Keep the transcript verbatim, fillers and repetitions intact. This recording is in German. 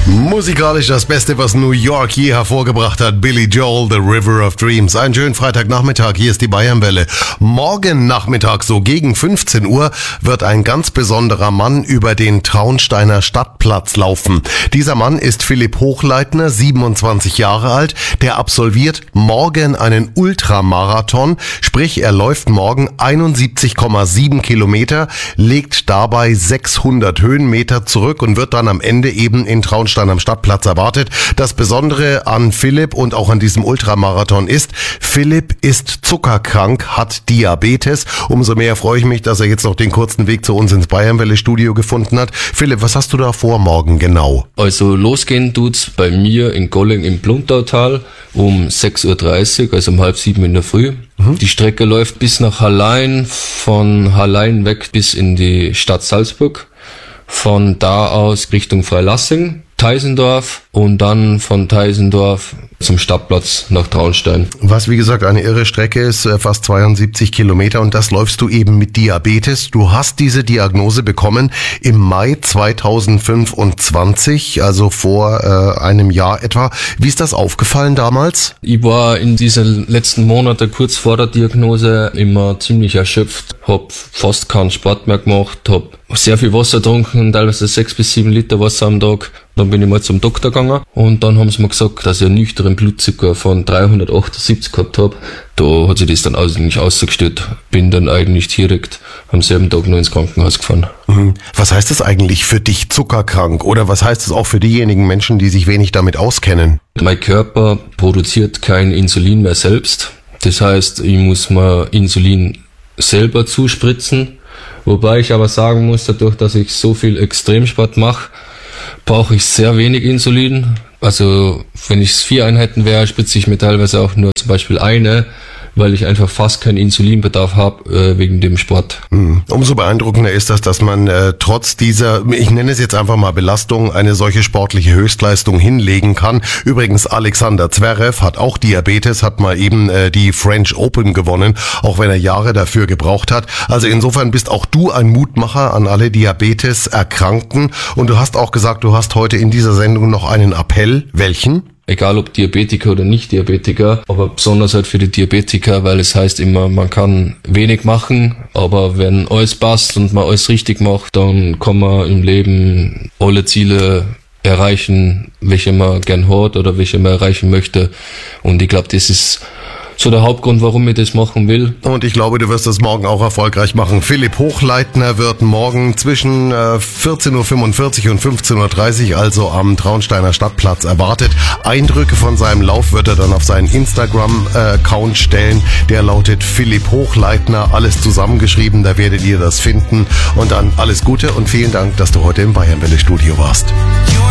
Musikalisch das Beste, was New York je hervorgebracht hat. Billy Joel, The River of Dreams. Einen schönen Freitagnachmittag, hier ist die Bayernwelle. Morgen Nachmittag, so gegen fünfzehn Uhr, wird ein ganz besonderer Mann über den Traunsteiner Stadtplatz laufen. Dieser Mann ist Philipp Hochleitner, siebenundzwanzig Jahre alt. Der absolviert morgen einen Ultramarathon, sprich er läuft morgen einundsiebzig Komma sieben Kilometer, legt dabei sechshundert Höhenmeter zurück und wird dann am Ende eben in Traunstein am Stadtplatz erwartet. Das Besondere an Philipp und auch an diesem Ultramarathon ist, Philipp ist zuckerkrank, hat Diabetes. Umso mehr freue ich mich, dass er jetzt noch den kurzen Weg zu uns ins Bayernwelle-Studio gefunden hat. Philipp, was hast du da vor morgen genau? Also losgehen tut's bei mir in Golling im Pluntautal um sechs Uhr dreißig, also um halb sieben in der Früh. Mhm. Die Strecke läuft bis nach Hallein, von Hallein weg bis in die Stadt Salzburg. Von da aus Richtung Freilassing, Teisendorf und dann von Teisendorf zum Stadtplatz nach Traunstein. Was wie gesagt eine irre Strecke ist, fast zweiundsiebzig Kilometer, und das läufst du eben mit Diabetes. Du hast diese Diagnose bekommen im Mai zweitausendfünfundzwanzig, also vor äh, einem Jahr etwa. Wie ist das aufgefallen damals? Ich war in diesen letzten Monaten kurz vor der Diagnose immer ziemlich erschöpft, hab fast keinen Sport mehr gemacht, hab sehr viel Wasser getrunken, teilweise sechs bis sieben Liter Wasser am Tag. Dann bin ich mal zum Doktor gegangen und dann haben sie mir gesagt, dass ich einen nüchternen Blutzucker von dreihundertachtundsiebzig gehabt habe. Da hat sich das dann eigentlich ausgestellt. Bin dann eigentlich direkt am selben Tag noch ins Krankenhaus gefahren. Was heißt das eigentlich für dich, zuckerkrank? Oder was heißt das auch für diejenigen Menschen, die sich wenig damit auskennen? Mein Körper produziert kein Insulin mehr selbst. Das heißt, ich muss mir Insulin selber zuspritzen. Wobei ich aber sagen muss, dadurch, dass ich so viel Extremsport mache, brauche ich sehr wenig Insulin. Also wenn ich vier Einheiten wäre, spritze ich mir teilweise auch nur zum Beispiel eine, weil ich einfach fast keinen Insulinbedarf habe äh, wegen dem Sport. Umso beeindruckender ist das, dass man äh, trotz dieser, ich nenne es jetzt einfach mal Belastung, eine solche sportliche Höchstleistung hinlegen kann. Übrigens, Alexander Zverev hat auch Diabetes, hat mal eben äh, die French Open gewonnen, auch wenn er Jahre dafür gebraucht hat. Also insofern bist auch du ein Mutmacher an alle Diabetes-Erkrankten. Und du hast auch gesagt, du hast heute in dieser Sendung noch einen Appell. Welchen? Egal ob Diabetiker oder nicht Diabetiker, aber besonders halt für die Diabetiker, weil es heißt immer, man kann wenig machen, aber wenn alles passt und man alles richtig macht, dann kann man im Leben alle Ziele erreichen, welche man gern hat oder welche man erreichen möchte. Und ich glaube, das ist so der Hauptgrund, warum ich das machen will. Und ich glaube, du wirst das morgen auch erfolgreich machen. Philipp Hochleitner wird morgen zwischen äh, vierzehn Uhr fünfundvierzig und fünfzehn Uhr dreißig, also am Traunsteiner Stadtplatz, erwartet. Eindrücke von seinem Lauf wird er dann auf seinen Instagram-Account stellen. Der lautet Philipp Hochleitner, alles zusammengeschrieben, da werdet ihr das finden. Und dann alles Gute und vielen Dank, dass du heute im Bayernwelle-Studio warst.